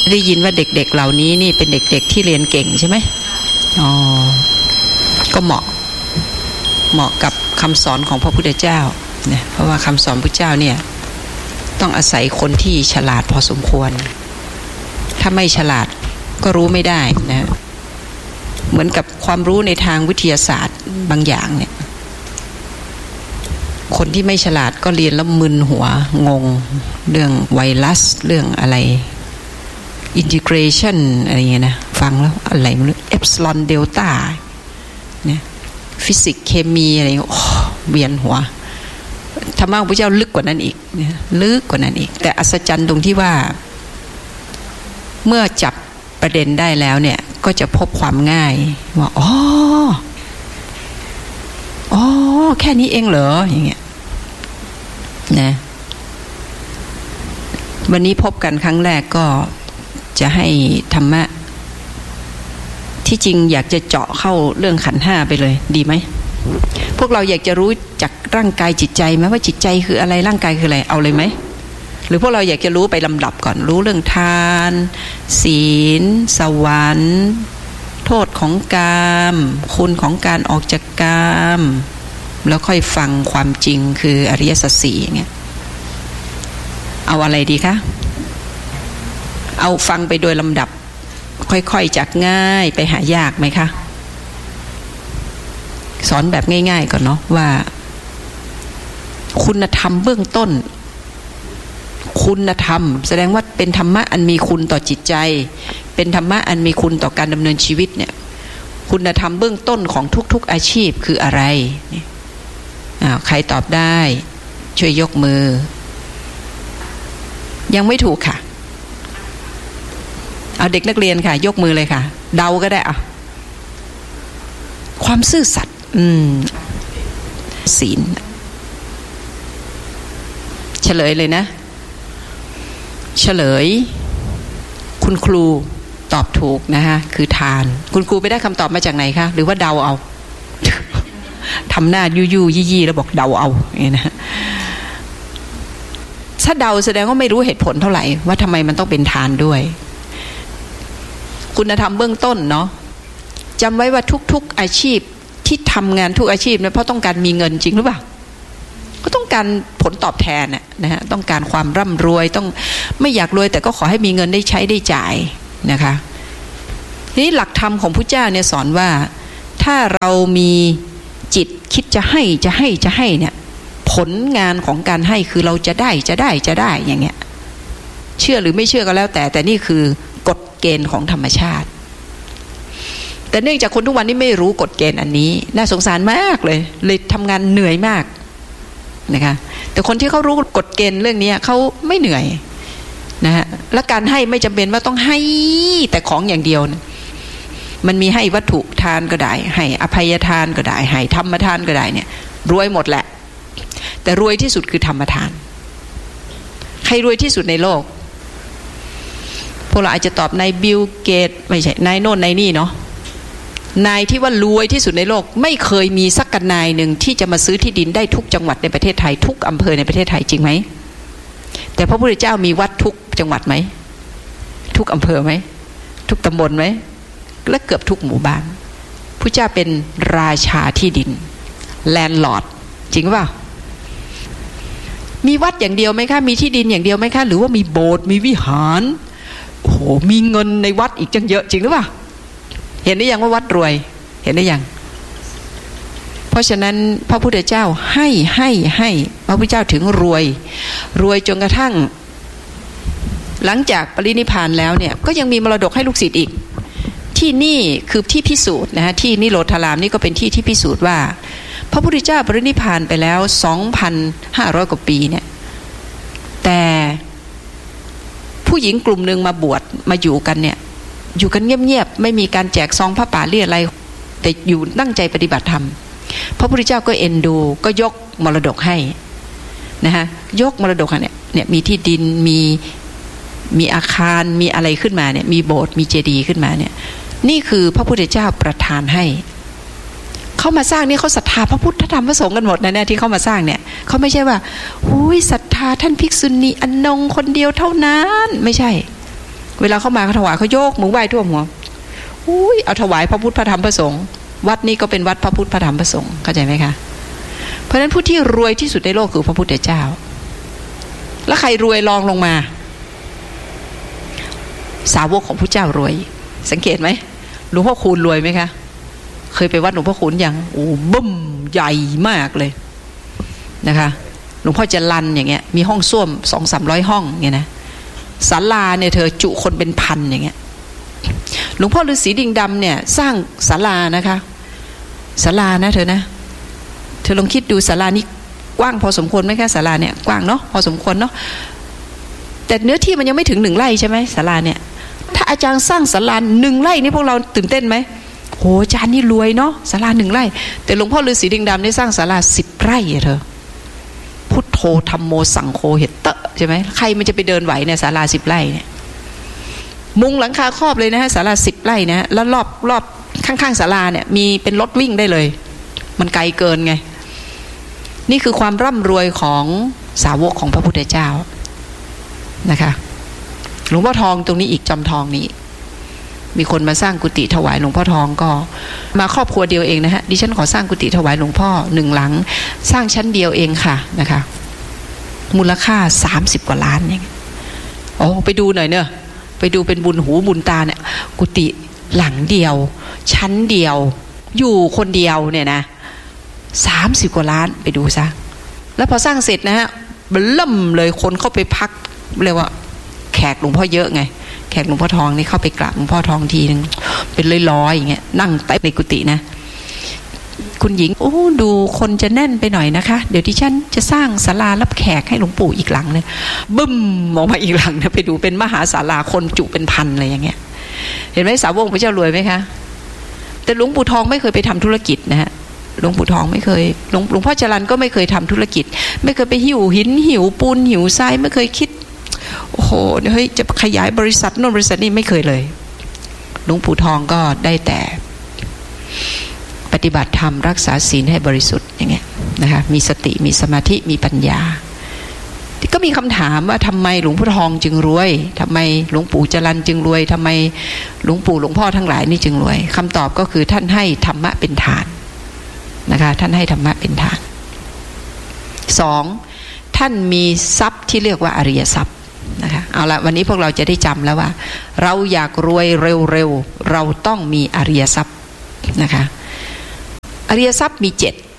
ได้ยินว่าเด็กๆเหล่านี้นี่เป็นเด็กๆที่เรียนเก่งใช่ไหมอ๋อก็เหมาะกับคำสอนของพระพุทธเจ้าเนี่ยเพราะว่าคำสอนพระเจ้าเนี่ยต้องอาศัยคนที่ฉลาดพอสมควรถ้าไม่ฉลาดก็รู้ไม่ได้นะเหมือนกับความรู้ในทางวิทยาศาสตร์บางอย่างเนี่ยคนที่ไม่ฉลาดก็เรียนแล้วมึนหัวงงเรื่องไวรัสเรื่องอะไรอินทิเกรชันอะไรเงี้ยนะฟังแล้วอะไรไม่รู้เอปซิลอนเดลต้าเนี่ยฟิสิกส์เคมีอะไรเวียนหัวธรรมะของพระเจ้าลึกกว่านั้นอีกเนี่ยลึกกว่านั้นอีกแต่อัศจรรย์ตรงที่ว่าเมื่อจับประเด็นได้แล้วเนี่ยก็จะพบความง่ายว่าอ๋อแค่นี้เองเหรออย่างเงี้ยนะวันนี้พบกันครั้งแรกก็จะให้ธรรมะที่จริงอยากจะเจาะเข้าเรื่องขันธ์ห้าไปเลยดีไหมพวกเราอยากจะรู้จากร่างกายจิตใจไหมว่าจิตใจคืออะไรร่างกายคืออะไรเอาเลยไหมหรือพวกเราอยากจะรู้ไปลำดับก่อนรู้เรื่องทานศีลสวรรค์โทษของกามคุณของการออกจากกามแล้วค่อยฟังความจริงคืออริยสัจสี่อย่างเงี้ยเอาอะไรดีคะเอาฟังไปโดยลำดับค่อยๆจากง่ายไปหายากไหมคะสอนแบบง่ายๆก่อนเนาะว่าคุณธรรมเบื้องต้นคุณธรรมแสดงว่าเป็นธรรมะอันมีคุณต่อจิตใจเป็นธรรมะอันมีคุณต่อการดำเนินชีวิตเนี่ยคุณธรรมเบื้องต้นของทุกๆอาชีพคืออะไรใครตอบได้ช่วยยกมือยังไม่ถูกค่ะเอาเด็กนักเรียนค่ะยกมือเลยค่ะเดาก็ได้อ่ะความซื่อสัตย์ศีลเฉลยเลยนะเฉลยคุณครูตอบถูกนะคะคือทานคุณครูไปได้คำตอบมาจากไหนคะหรือว่าเดาเอา ทำหน้ายู่ยี่แล้วบอกเดาเอาอย่างนี้นะถ้าเดาแสดงว่าไม่รู้เหตุผลเท่าไหร่ว่าทำไมมันต้องเป็นทานด้วยคุณธรรมเบื้องต้นเนาะจำไว้ว่าทุกๆอาชีพที่ทำงานทุกอาชีพเนี่ยเพราะต้องการมีเงินจริงหรือเปล่าก็ต้องการผลตอบแทนนะฮะต้องการความร่ำรวยต้องไม่อยากรวยแต่ก็ขอให้มีเงินได้ใช้ได้จ่ายนะคะทีนี้หลักธรรมของพระเจ้าเนี่ยสอนว่าถ้าเรามีจิตคิดจะให้เนี่ยผลงานของการให้คือเราจะได้อย่างเงี้ยเชื่อหรือไม่เชื่อก็แล้วแต่นี่คือกฎเกณฑ์ของธรรมชาติแต่เนื่องจากคนทุกวันนี้ไม่รู้กฎเกณฑ์อันนี้น่าสงสารมากเลยทำงานเหนื่อยมากนะคะแต่คนที่เขารู้กฎเกณฑ์เรื่องนี้เขาไม่เหนื่อยนะฮะและการให้ไม่จำเป็นว่าต้องให้แต่ของอย่างเดียวนะมันมีให้วัตถุทานก็ได้ให้อภัยทานก็ได้ให้ธรรมทานก็ได้เนี่ยรวยหมดแหละแต่รวยที่สุดคือธรรมทานใครรวยที่สุดในโลกพวกเราอาจจะตอบนายบิลเกตไม่ใช่นายโน่นนายนี่เนาะนายที่ว่ารวยที่สุดในโลกไม่เคยมีสักนายหนึ่งที่จะมาซื้อที่ดินได้ทุกจังหวัดในประเทศไทยทุกอำเภอในประเทศไทยจริงไหมแต่พระพุทธเจ้ามีวัดทุกจังหวัดไหมทุกอำเภอไหมทุกตำบลไหมและเกือบทุกหมู่บ้านพระเจ้าเป็นราชาที่ดินแลนด์ลอร์ดจริงป่ะมีวัดอย่างเดียวไหมคะมีที่ดินอย่างเดียวไหมคะหรือว่ามีโบสถ์มีวิหารโอ้โหมีเงินในวัดอีกจังเยอะจริงหรือเปล่าเห็นได้ยังว่าวัดรวยเห็นได้ยังเพราะฉะนั้นพระพุทธเจ้าให้พระพุทธเจ้าถึงรวยจนกระทั่งหลังจากปรินิพพานแล้วเนี่ยก็ยังมีมรดกให้ลูกศิษย์อีกที่นี่คือที่พิสูจน์นะฮะที่นิโรธารามนี่ก็เป็นที่พิสูจน์ว่าพระพุทธเจ้าปรินิพพานไปแล้ว 2,500 กว่าปีเนี่ยแต่ผู้หญิงกลุ่มนึงมาบวชมาอยู่กันเนี่ยอยู่กันเงียบๆไม่มีการแจกซองผ้าป่าเรียอะไรแต่อยู่ตั้งใจปฏิบัติธรรมพระพุทธเจ้าก็เอ็นดูก็ยกมรดกให้นะฮะยกมรดกเนี่ยมีที่ดินมีอาคารมีอะไรขึ้นมาเนี่ยมีโบสถ์มีเจดีย์ขึ้นมาเนี่ยนี่คือพระพุทธเจ้าประทานให้เขามาสร้างนี่เขาศรัทธาพระพุทธธรรมพระสงฆ์กันหมดนะเนี่ยที่เขามาสร้างเนี่ยเขาไม่ใช่ว่าหุ้ยศรัทธาท่านภิกษุณีอนงคนเดียวเท่านั้นไม่ใช่เวลาเข้ามาเขาถวายเขาโยกมือไหว้ท่วมหัวอุ้ยเอาถวายพระพุทธพระธรรมพระสงฆ์วัดนี้ก็เป็นวัดพระพุทธพระธรรมพระสงฆ์เข้าใจไหมคะเพราะฉะนั้นผู้ที่รวยที่สุดในโลกคือพระพุทธเจ้าแล้วใครรวยรองลงมาสาวกของพระเจ้ารวยสังเกตไหมหลวงพ่อคูณรวยไหมคะเคยไปวัดหลวงพ่อคูณยังโอ้บึ้มใหญ่มากเลยนะคะหลวงพ่อจรัญอย่างเงี้ยมีห้องส้วม 200-300 ห้องเงี้ยนะศาลาเนี่ยเธอจุคนเป็นพันอย่างเงี้ยหลวงพ่อฤาษีดิ่งดำเนี่ยสร้างศาลานะคะศาลานะเธอนะเธอลองคิดดูศาลานี้กว้างพอสมควรไหมคะศาลาเนี่ยกว้างเนาะพอสมควรเนาะแต่เนื้อที่มันยังไม่ถึง1 ไร่ใช่ไหมศาลาเนี่ยถ้าอาจารย์สร้างศาลา1 ไร่นี่พวกเราตื่นเต้นไหมโหอาจารย์นี่รวยเนาะศาลา1 ไร่แต่หลวงพ่อฤาษีดิ่งดำได้สร้างศาลา10 ไร่เธอพุทโธธัมโมสังโฆเหตเตะใช่ไหมใครมันจะไปเดินไหวเนี่ยศาลา10 ไร่เนี่ยมุงหลังคาครอบเลยนะฮะศาลา10 ไร่นะแล้วรอบข้างๆศาลาเนี่ยมีเป็นรถวิ่งได้เลยมันไกลเกินไงนี่คือความร่ำรวยของสาวกของพระพุทธเจ้านะคะหลวงพ่อทองตรงนี้อีกจอมทองนี้มีคนมาสร้างกุฏิถวายหลวงพ่อทองก็มาครอบครัวเดียวเองนะฮะดิฉันขอสร้างกุฏิถวายหลวงพ่อ1 หลังสร้างชั้นเดียวเองค่ะนะคะมูลค่า30 กว่าล้านอย่างโอ้ไปดูหน่อยเนอะไปดูเป็นบุญหูบุญตาเนี่ยกุฏิหลังเดียวชั้นเดียวอยู่คนเดียวเนี่ยนะ30 กว่าล้านไปดูซะแล้วพอสร้างเสร็จนะฮะเริ่มเลยคนเข้าไปพักเรียกว่าแขกหลวงพ่อเยอะไงแขกหลวงพ่อทองนี่เข้าไปกราบหลวงพ่อทองทีนึงเป็นร้อยๆอย่างเงี้ยนั่งเต็มในกุฏินะคุณหญิงโอ้ดูคนจะแน่นไปหน่อยนะคะเดี๋ยวดิฉันจะสร้างศาลารับแขกให้หลวงปู่อีกหลังนึงบึ้มออกมาอีกหลังนะไปดูเป็นมหาศาลาคนจุเป็นพันเลยอย่างเงี้ยเห็นไหมสาวกพระเจ้ารวยไหมคะแต่หลวงปู่ทองไม่เคยไปทำธุรกิจนะฮะหลวงปู่ทองไม่เคยหลวงพ่อจรัญก็ไม่เคยทำธุรกิจไม่เคยไปหิวหินหิวปูนหิวทรายไม่เคยคิดโอ้โหเฮ้ยจะขยายบริษัทโน่นบริษัทนี้ไม่เคยเลยหลวงปู่ทองก็ได้แต่ปฏิบัติธรรมรักษาศีลให้บริสุทธิ์อย่างเงี้ยนะคะมีสติมีสมาธิมีปัญญาก็มีคำถามว่าทำไมหลวงพ่อทองจึงรวยทำไมหลวงปู่จรัญจึงรวยทำไมหลวงปู่หลวงพ่อทั้งหลายนี่จึงรวยคำตอบก็คือท่านให้ธรรมะเป็นทานนะคะท่านให้ธรรมะเป็นทาน2ท่านมีทรัพย์ที่เรียกว่าอริยทรัพย์นะคะเอาละวันนี้พวกเราจะได้จำแล้วว่าเราอยากรวยเร็วๆเราต้องมีอริยทรัพย์นะคะอริยทรัพย์มี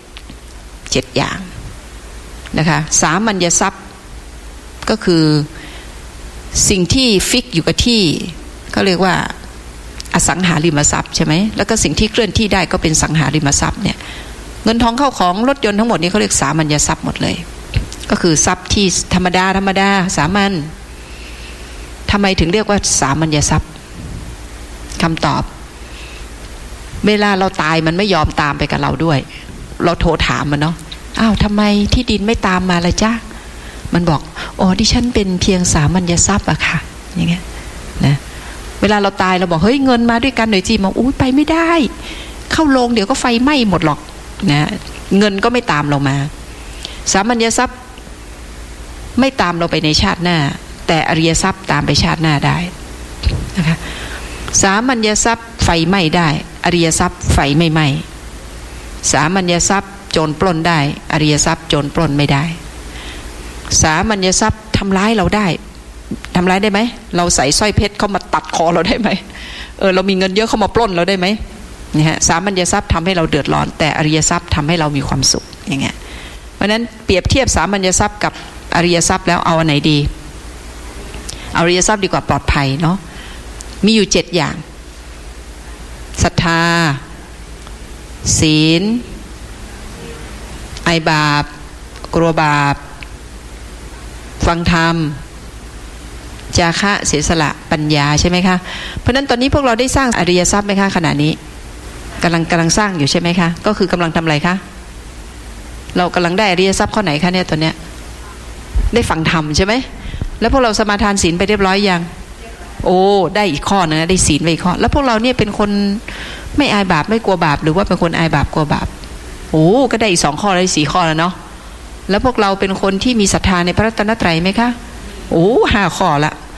7อย่างนะคะสามัญญทรัพย์ก็คือสิ่งที่ฟิกอยู่กับที่เขาเรียกว่าอสังหาริมทรัพย์ใช่ไหมแล้วก็สิ่งที่เคลื่อนที่ได้ก็เป็นสังหาริมทรัพย์เนี่ยเงินทองเข้าของรถยนต์ทั้งหมดนี้เขาเรียกสามัญญทรัพย์หมดเลยก็คือทรัพย์ที่ธรรมดาสามัญทำไมถึงเรียกว่าสามัญญทรัพย์คำตอบเวลาเราตายมันไม่ยอมตามไปกับเราด้วยเราโทรถามมันเนาะอ้าวทำไมที่ดินไม่ตามมาล่ะจ๊ะมันบอกอ๋อดิฉันเป็นเพียงสามัญญทรัพย์อะค่ะอย่างเงี้ยนะเวลาเราตายเราบอกเฮ้ยเงินมาด้วยกันหน่อยจีบอกอุ้ยไปไม่ได้เข้าโรงเดี๋ยวก็ไฟไหม้หมดหรอกนะเงินก็ไม่ตามเรามาสามัญญทรัพย์ไม่ตามเราไปในชาติหน้าแต่อริยทรัพย์ตามไปชาติหน้าได้นะคะสามัญญทรัพย์ไฟไหม้ได้อริยทรัพย์ไฟไม่ไหม้สามัญญทรัพย์โจรปล้นได้อริยทรัพย์โจรปล้นไม่ได้สามัญญทรัพย์ทำร้ายเราได้ทำร้ายได้ไหมเราใส่สร้อยเพชรเข้ามาตัดคอเราได้ไหมเรามีเงินเยอะเข้ามาปล้นเราได้ไหมนี่ฮะสามัญญทรัพย์ทำให้เราเดือดร้อนแต่อริยทรัพย์ทำให้เรามีความสุขอย่างเงี้ยเพราะนั้นเปรียบเทียบสามัญญทรัพย์กับอริยทรัพย์แล้วเอาอันไหนดีอริยทรัพย์ดีกว่าปลอดภัยเนาะมีอยู่7อย่างศรัทธาศีลไอบาปกลัวบาปฟังธรรมจาคะเสียสละปัญญาใช่ไหมคะเพราะนั้นตอนนี้พวกเราได้สร้างอริยทรัพย์ไหมคะขณะนี้กำลังสร้างอยู่ใช่ไหมคะก็คือกำลังทำอะไรคะเรากำลังได้อริยทรัพย์ข้อไหนคะเนี่ยตอนเนี้ยได้ฟังธรรมใช่ไหมแล้วพวกเราสมาทานศีลไปเรียบร้อยยังโอ้ได้อีกข้อนะได้ศีลไปอีกข้อแล้วพวกเราเนี่ยเป็นคนไม่อายบาปไม่กลัวบาปหรือว่าเป็นคนอายบาปกลัวบาปโอ้ก็ได้อีก2 ข้อได้4 ข้อแล้วเนาะแล้วพวกเราเป็นคนที่มีศรัทธาในพระรัตนตรัยไหมคะโอ้5 ข้อละ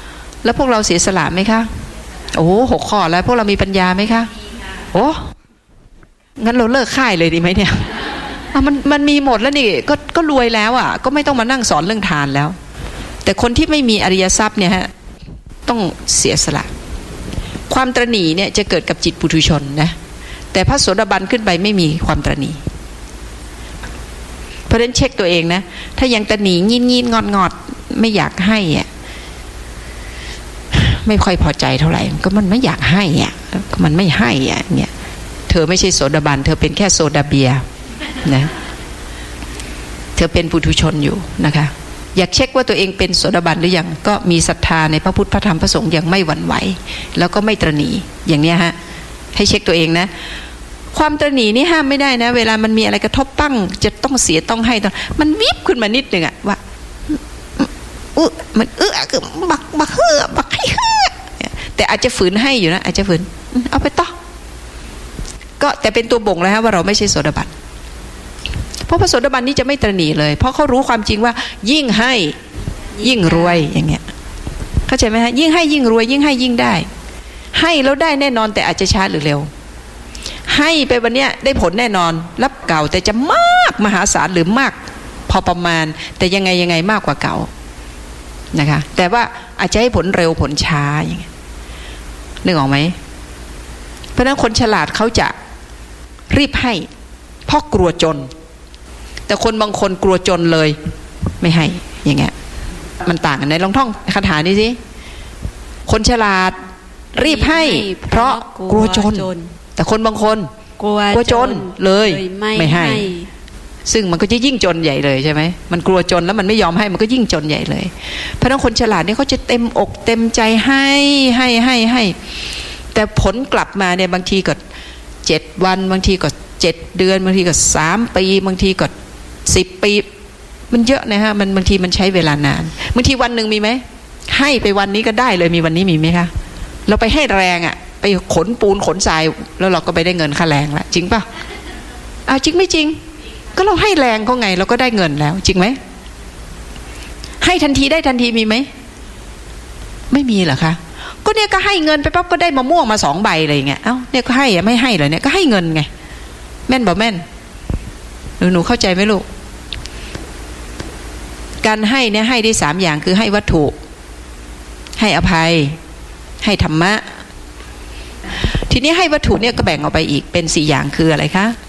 แล้วพวกเราเสียสละไหมคะโอ้6 ข้อแล้วพวกเรามีปัญญาไหมคะโอ้งั้นเราเลิกค่ายเลยดีไหมเนี่ยมันมีหมดแล้วนี่ก็รวยแล้วอ่ะก็ไม่ต้องมานั่งสอนเรื่องทานแล้วแต่คนที่ไม่มีอริยทรัพย์เนี่ยฮะต้องเสียสละความตระหนี่เนี่ยจะเกิดกับจิตปุถุชนนะแต่พระโสดาบันขึ้นไปไม่มีความตระหนี่เพราะฉะนั้นเช็คตัวเองนะถ้ายังตระหนี่งี่งอดไม่อยากให้อ่ะไม่ค่อยพอใจเท่าไหร่ก็มันไม่อยากให้อ่ะมันไม่ให้อ่ะเนี่ยเธอไม่ใช่โสดาบันเธอเป็นแค่โซดาเบียนะเธอเป็นปุถุชนอยู่นะคะอยากเช็คว่าตัวเองเป็นโสดาบันหรือยังก็มีศรัทธาในพระพุทธพระธรรมพระสงฆ์อย่างไม่หวั่นไหวแล้วก็ไม่ตระหนี่อย่างเนี้ยฮะให้เช็คตัวเองนะความตระหนี่นี่ห้ามไม่ได้นะเวลามันมีอะไรกระทบปั้งจะต้องเสียต้องให้มันวิบขึ้นมานิดนึงอะว่ามันคือบักเฮือบักให้เฮือแต่อาจจะฝืนให้อยู่นะอาจจะฝืนเอาไปต่อก็แต่เป็นตัวบ่งแล้วฮะว่าเราไม่ใช่โสดาบันเพราะพระโสดาบันนี่จะไม่ตระหนี่เลยเพราะเขารู้ความจริงว่ายิ่งให้ยิ่งรวยอย่างเงี้ยเข้าใจไหมฮะยิ่งให้ยิ่งรวยยิ่งให้ยิ่งได้ให้แล้วได้แน่นอนแต่อาจจะช้าหรือเร็วให้ไปวันเนี้ยได้ผลแน่นอนรับเก่าแต่จะมากมหาศาลหรือมากพอประมาณแต่ยังไงมากกว่าเก่านะคะแต่ว่าอาจจะให้ผลเร็วผลช้าอย่างเงี้ยนึกออกไหมเพราะนั้นคนฉลาดเขาจะรีบให้เพราะกลัวจนแต่คนบางคนกลัวจนเลยไม่ให้อย่างเงี้ยมันต่างกันไหนลองท่องคาถานี้สิคนฉลาดรีบให้เพราะกลัวจนแต่คนบางคนกลัวจนเลยไม่ให้ซึ่งมันก็จะยิ่งจนใหญ่เลยใช่ไหมมันกลัวจนแล้วมันไม่ยอมให้มันก็ยิ่งจนใหญ่เลยเพราะฉะนั้นคนฉลาดเนี่ยเขาจะเต็มอกเต็มใจให้แต่ผลกลับมาเนี่ยบางทีก็7 วันบางทีก็7 เดือนบางทีก็3 ปีบางทีก็10 ปีมันเยอะนะฮะมันบางทีมันใช้เวลานานบางทีวันหนึ่งมีไหมให้ไปวันนี้ก็ได้เลยมีวันนี้มีไหมคะเราไปให้แรงอ่ะไปขนปูนขนทรายแล้วเราก็ไปได้เงินค่าแรงละจริงป่ะจริงไม่จริงก็เราให้แรงเขาไงเราก็ได้เงินแล้วจริงไหมให้ทันทีได้ทันทีมีไหมไม่มีเหรอคะก็เนี่ยก็ให้เงินไปปั๊บก็ได้มะม่วงมา2 ใบอะไรอย่างเงี้ยเนี่ยก็ให้ไม่ให้เลยเนี่ยก็ให้เงินไงแม่นบ่แม่นหนูเข้าใจไหมลูกการให้เนี่ยให้ได้3 อย่างคือให้วัตถุให้อภัยให้ธรรมะทีนี้ให้วัตถุเนี่ยก็แบ่งออกไปอีกเป็น4 อย่างคืออะไรคะ